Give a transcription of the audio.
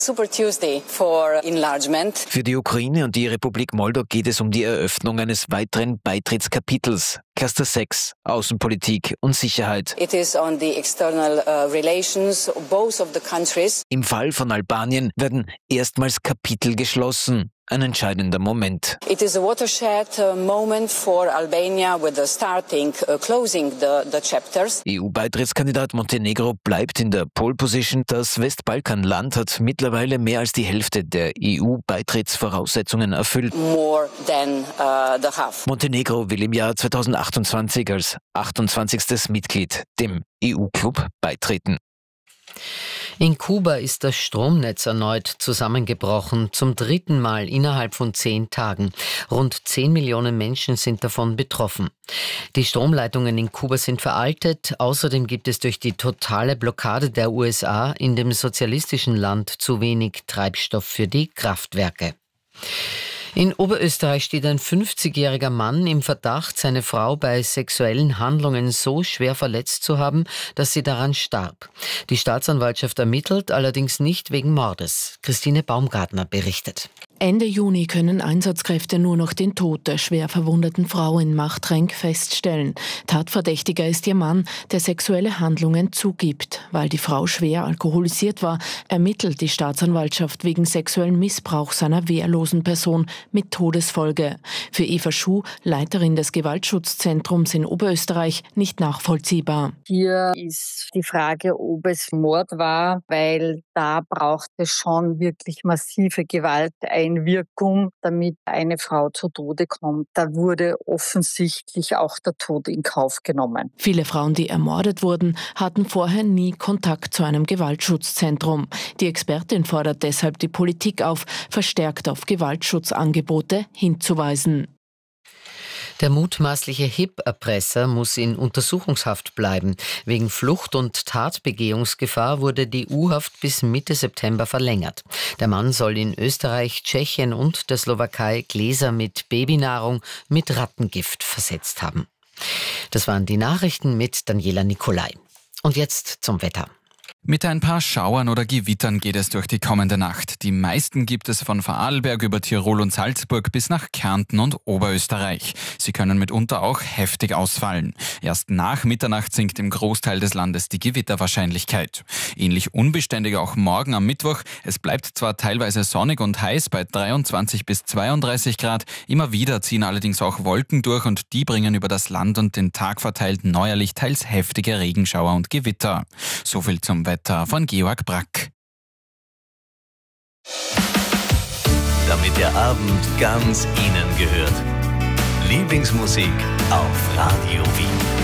Super Tuesday for enlargement. Für die Ukraine und die Republik Moldau geht es um die Eröffnung eines weiteren Beitrittskapitels. Cluster 6, Außenpolitik und Sicherheit. It is on the external relations of both of the countries. Im Fall von Albanien werden erstmals Kapitel geschlossen. Ein entscheidender Moment. It is a watershed moment for Albania with the closing the chapters. EU-Beitrittskandidat Montenegro bleibt in der Pole Position. Das Westbalkanland hat mittlerweile mehr als die Hälfte der EU-Beitrittsvoraussetzungen erfüllt. More than the half. Montenegro will im Jahr 2028 als 28. Mitglied dem EU-Club beitreten. In Kuba ist das Stromnetz erneut zusammengebrochen, zum 3. Mal innerhalb von 10 Tagen. Rund 10 Millionen Menschen sind davon betroffen. Die Stromleitungen in Kuba sind veraltet. Außerdem gibt es durch die totale Blockade der USA in dem sozialistischen Land zu wenig Treibstoff für die Kraftwerke. In Oberösterreich steht ein 50-jähriger Mann im Verdacht, seine Frau bei sexuellen Handlungen so schwer verletzt zu haben, dass sie daran starb. Die Staatsanwaltschaft ermittelt, allerdings nicht wegen Mordes. Christine Baumgartner berichtet. Ende Juni können Einsatzkräfte nur noch den Tod der schwer verwundeten Frau in Machtrenk feststellen. Tatverdächtiger ist ihr Mann, der sexuelle Handlungen zugibt. Weil die Frau schwer alkoholisiert war, ermittelt die Staatsanwaltschaft wegen sexuellen Missbrauchs einer wehrlosen Person mit Todesfolge. Für Eva Schuh, Leiterin des Gewaltschutzzentrums in Oberösterreich, nicht nachvollziehbar. Hier ist die Frage, ob es Mord war, weil da braucht es schon wirklich massive Gewalteinwirkung, damit eine Frau zu Tode kommt. Da wurde offensichtlich auch der Tod in Kauf genommen. Viele Frauen, die ermordet wurden, hatten vorher nie Kontakt zu einem Gewaltschutzzentrum. Die Expertin fordert deshalb die Politik auf, verstärkt auf Gewaltschutzangebote hinzuweisen. Der mutmaßliche HIP-Erpresser muss in Untersuchungshaft bleiben. Wegen Flucht- und Tatbegehungsgefahr wurde die U-Haft bis Mitte September verlängert. Der Mann soll in Österreich, Tschechien und der Slowakei Gläser mit Babynahrung mit Rattengift versetzt haben. Das waren die Nachrichten mit Daniela Nicolai. Und jetzt zum Wetter. Mit ein paar Schauern oder Gewittern geht es durch die kommende Nacht. Die meisten gibt es von Vorarlberg über Tirol und Salzburg bis nach Kärnten und Oberösterreich. Sie können mitunter auch heftig ausfallen. Erst nach Mitternacht sinkt im Großteil des Landes die Gewitterwahrscheinlichkeit. Ähnlich unbeständig auch morgen am Mittwoch. Es bleibt zwar teilweise sonnig und heiß bei 23 bis 32 Grad. Immer wieder ziehen allerdings auch Wolken durch und die bringen über das Land und den Tag verteilt neuerlich teils heftige Regenschauer und Gewitter. Soviel zum Wetter von Georg Brack. Damit der Abend ganz Ihnen gehört. Lieblingsmusik auf Radio Wien.